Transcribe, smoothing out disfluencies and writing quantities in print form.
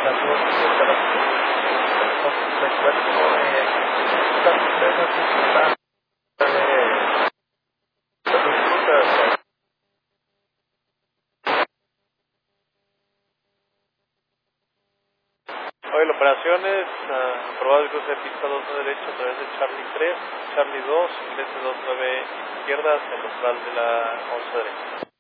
Saludos desde la me encuentro en la primera circunstancia de rutas. Hoy la operación es aprobado el cruce de pista 2 derecho a través de Charlie 3, Charlie 2, ingrese 29 izquierda hacia el umbral de la 11 derecha.